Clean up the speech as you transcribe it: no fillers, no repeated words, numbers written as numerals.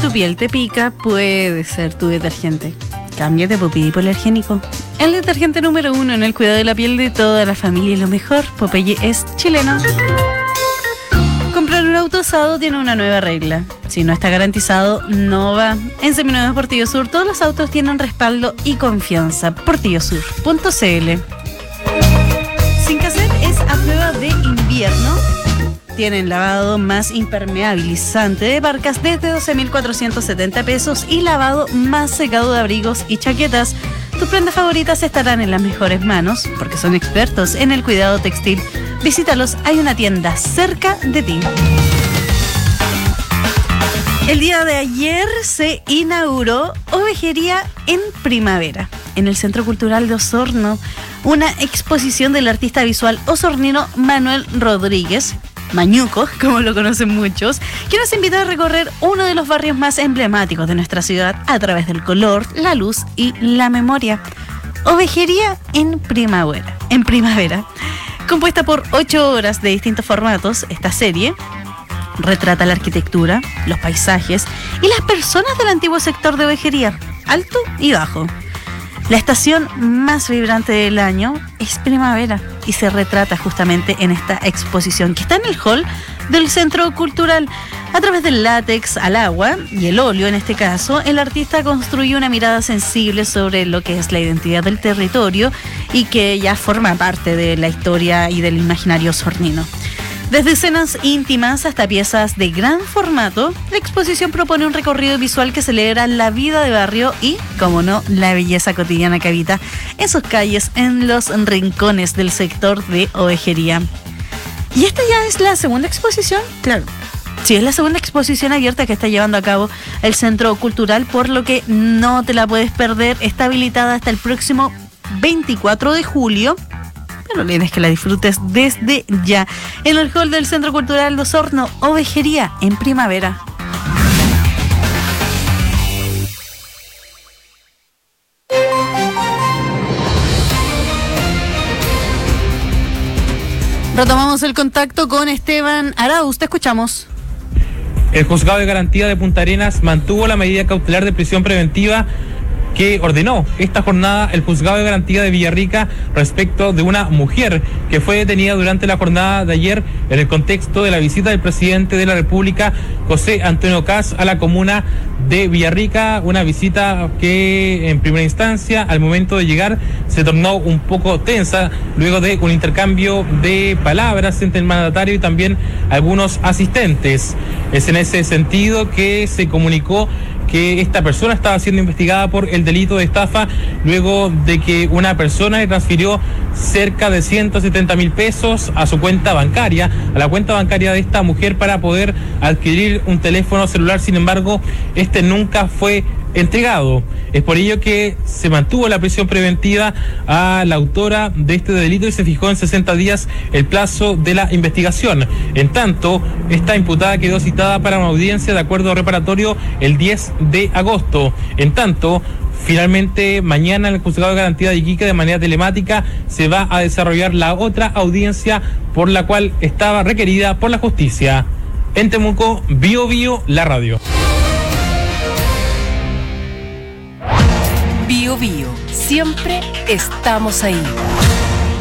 tu piel te pica, puede ser tu detergente. Cámbiate Popeye hipoalergénico. El detergente número 1 en el cuidado de la piel de toda la familia y lo mejor, Popeye es chileno. Comprar un auto usado tiene una nueva regla. Si no está garantizado, no va. En Seminuevos Portillo Sur, todos los autos tienen respaldo y confianza. portillosur.cl. Sin cassette es a prueba de invierno. Tienen lavado más impermeabilizante de parcas desde 12.470 pesos y lavado más secado de abrigos y chaquetas. Tus prendas favoritas estarán en las mejores manos porque son expertos en el cuidado textil. Visítalos, hay una tienda cerca de ti. El día de ayer se inauguró Ovejería en Primavera, en el Centro Cultural de Osorno, una exposición del artista visual osornino Manuel Rodríguez, Mañuco, como lo conocen muchos, que nos invita a recorrer uno de los barrios más emblemáticos de nuestra ciudad a través del color, la luz y la memoria. Ovejería en primavera. Compuesta por 8 horas de distintos formatos, esta serie retrata la arquitectura, los paisajes y las personas del antiguo sector de Ovejería, alto y bajo. La estación más vibrante del año es primavera y se retrata justamente en esta exposición que está en el hall del Centro Cultural. A través del látex al agua y el óleo, en este caso, el artista construye una mirada sensible sobre lo que es la identidad del territorio y que ya forma parte de la historia y del imaginario osornino. Desde escenas íntimas hasta piezas de gran formato, la exposición propone un recorrido visual que celebra la vida de barrio y, como no, la belleza cotidiana que habita en sus calles, en los rincones del sector de Ovejería. ¿Y esta ya es la segunda exposición? Claro. Sí, es la segunda exposición abierta que está llevando a cabo el Centro Cultural, por lo que no te la puedes perder. Está habilitada hasta el próximo 24 de julio. Pero la idea es que la disfrutes desde ya. En el hall del Centro Cultural de Osorno, Ovejería en Primavera. Retomamos el contacto con Esteban Arauz. Te escuchamos. El Juzgado de Garantía de Punta Arenas mantuvo la medida cautelar de prisión preventiva que ordenó esta jornada el Juzgado de Garantía de Villarrica respecto de una mujer que fue detenida durante la jornada de ayer en el contexto de la visita del presidente de la República, José Antonio Kast, a la comuna de Villarrica, una visita que en primera instancia, al momento de llegar, se tornó un poco tensa luego de un intercambio de palabras entre el mandatario y también algunos asistentes. Es en ese sentido que se comunicó que esta persona estaba siendo investigada por el delito de estafa luego de que una persona le transfirió cerca de 170.000 pesos a su cuenta bancaria, a la cuenta bancaria de esta mujer para poder adquirir un teléfono celular. Sin embargo, este nunca fue entregado. Es por ello que se mantuvo la prisión preventiva a la autora de este delito y se fijó en 60 días el plazo de la investigación. En tanto, esta imputada quedó citada para una audiencia de acuerdo reparatorio el 10 de agosto. En tanto, finalmente, mañana en el Juzgado de Garantía de Iquique, de manera telemática, se va a desarrollar la otra audiencia por la cual estaba requerida por la justicia. En Temuco, Bio Bio, la radio. Bio Bio, siempre estamos ahí.